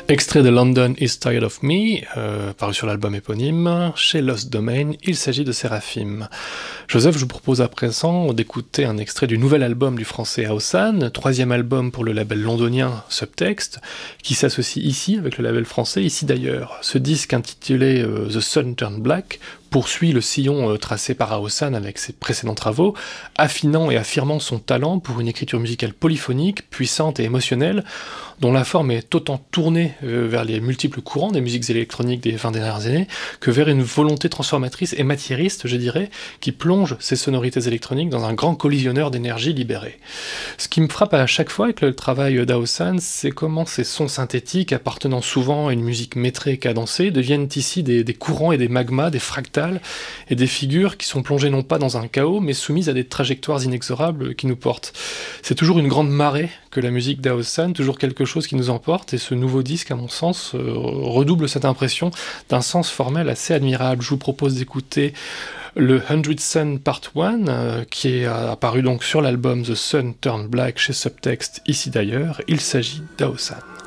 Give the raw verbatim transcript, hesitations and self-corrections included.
Extrait de London is Tired of Me, euh, paru sur l'album éponyme, chez Lost Domain, il s'agit de Seraphim. Joseph, je vous propose à présent d'écouter un extrait du nouvel album du français Aosan, troisième album pour le label londonien Subtext, qui s'associe ici avec le label français Ici d'ailleurs. Ce disque intitulé euh, The Sun Turned Black poursuit le sillon euh, tracé par Aosan avec ses précédents travaux, affinant et affirmant son talent pour une écriture musicale polyphonique, puissante et émotionnelle, dont la forme est autant tournée euh, vers les multiples courants des musiques électroniques des vingt dernières années, que vers une volonté transformatrice et matiériste, je dirais, qui plonge ces sonorités électroniques dans un grand collisionneur d'énergie libérée. Ce qui me frappe à chaque fois avec le travail d'Aosan, c'est comment ces sons synthétiques, appartenant souvent à une musique métrée et cadencée, deviennent ici des, des courants et des magmas, des fractales, et des figures qui sont plongées non pas dans un chaos, mais soumises à des trajectoires inexorables qui nous portent. C'est toujours une grande marée que la musique d'Aosan, toujours quelque chose qui nous emporte, et ce nouveau disque, à mon sens, euh, redouble cette impression d'un sens formel assez admirable. Je vous propose d'écouter le Hundred Sun Part un, euh, qui est apparu donc sur l'album The Sun Turned Black chez Subtext, ici d'ailleurs. Il s'agit d'Aosan.